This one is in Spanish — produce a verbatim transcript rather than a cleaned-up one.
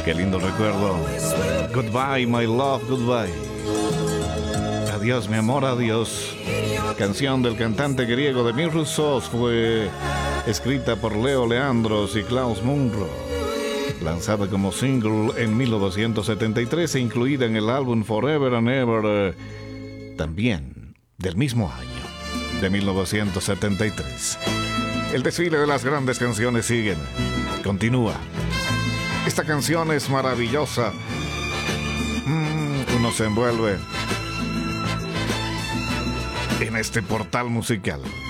Qué lindo recuerdo. Goodbye, my love, goodbye. Adiós, mi amor, adiós. Canción del cantante griego Demir Roussos, fue escrita por Leo Leandros y Klaus Munro. Lanzada como single en mil novecientos setenta y tres e incluida en el álbum Forever and Ever, también del mismo año, de mil novecientos setenta y tres. El desfile de las grandes canciones sigue, continúa. Esta canción es maravillosa. Mm, uno se envuelve en este portal musical.